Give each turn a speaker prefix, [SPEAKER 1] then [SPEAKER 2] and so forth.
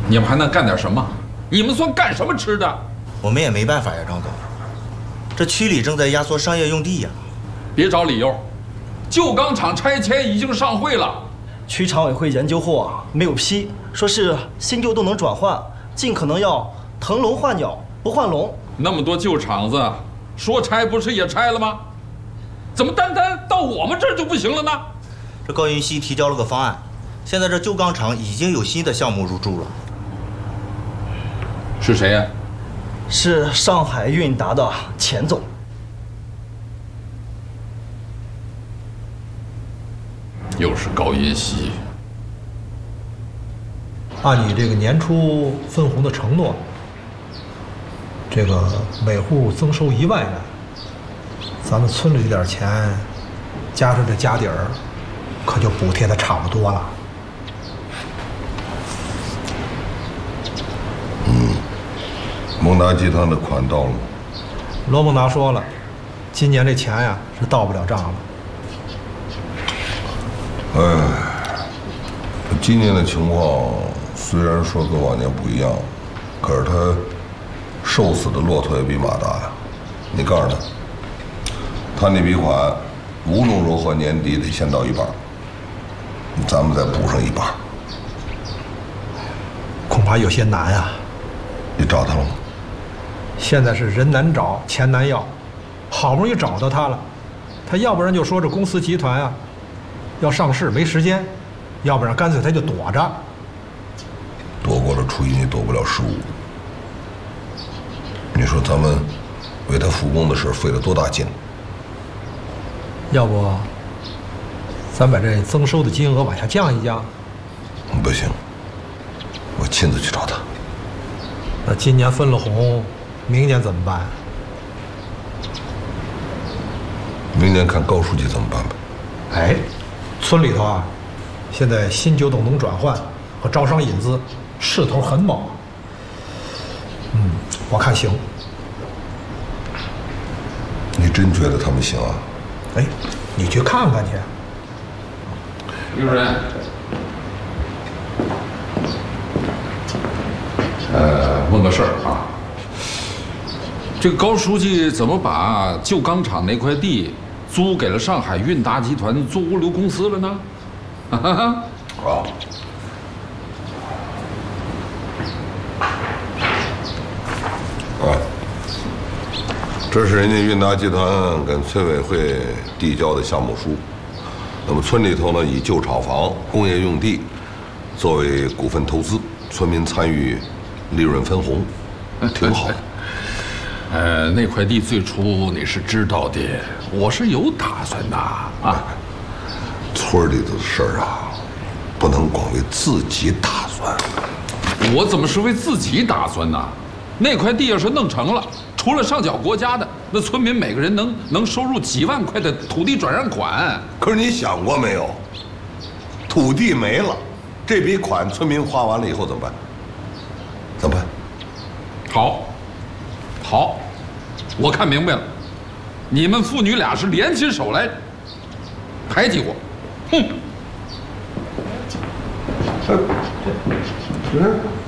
[SPEAKER 1] 你们还能干点什么？你们算干什么吃的？
[SPEAKER 2] 我们也没办法呀，张总。这区里正在压缩商业用地呀。
[SPEAKER 1] 别找理由，旧钢厂拆迁已经上会了。
[SPEAKER 3] 区常委会研究后啊，没有批，说是新旧动能转换，尽可能要腾笼换鸟，不换笼。
[SPEAKER 1] 那么多旧厂子，说拆不是也拆了吗？怎么单到我们这儿就不行了呢？
[SPEAKER 2] 这高云熙提交了个方案，现在这旧钢厂已经有新的项目入驻了。
[SPEAKER 1] 是谁呀？
[SPEAKER 3] 是上海韵达的钱总。
[SPEAKER 1] 又是高云熙。
[SPEAKER 4] 按你这个年初分红的承诺，这个每户增收1万元，咱们村里这点钱，加上这家底儿，可就补贴的差不多了。
[SPEAKER 5] 蒙达集团的款到了吗？
[SPEAKER 4] 罗蒙达说了，今年这钱呀是到不了账了。
[SPEAKER 5] 今年的情况虽然说跟往年不一样，可是他瘦死的骆驼也比马大呀。你告诉他那笔款无论如何年底得先到1半，咱们再补上1半。
[SPEAKER 4] 恐怕有些难啊。
[SPEAKER 5] 你找他了吗？
[SPEAKER 4] 现在是人难找，钱难要，好不容易找到他了，他要不然就说这公司集团啊要上市没时间，要不然干脆他就躲着。
[SPEAKER 5] 躲过了初一，你躲不了15。你说咱们为他复工的事费了多大劲？
[SPEAKER 4] 要不咱把这增收的金额往下降一降？
[SPEAKER 5] 不行，我亲自去找他。
[SPEAKER 4] 那今年分了红，明年怎么办？
[SPEAKER 5] 明年看高书记怎么办吧。
[SPEAKER 4] 哎，村里头啊，现在新旧动能转换和招商引资势头很猛。我看行。
[SPEAKER 5] 你真觉得他们行啊？
[SPEAKER 4] 哎，你去看看去。
[SPEAKER 1] 刘主任，问个事儿啊，这个高书记怎么把旧钢厂那块地租给了上海韵达集团做物流公司了呢？
[SPEAKER 5] 这是人家韵达集团跟村委会递交的项目书。那么村里头呢，以旧厂房、工业用地作为股份投资，村民参与利润分红，挺好。
[SPEAKER 1] 那块地最初你是知道的，我是有打算的啊。
[SPEAKER 5] 村里的事儿啊，不能光为自己打算。
[SPEAKER 1] 我怎么是为自己打算呢？那块地要是弄成了，除了上缴国家的，那村民每个人能收入几万块的土地转让款。
[SPEAKER 5] 可是你想过没有？土地没了，这笔款村民花完了以后怎么办？怎么办？
[SPEAKER 1] 好，我看明白了，你们父女俩是联起手来排挤我。哼！
[SPEAKER 5] 主任。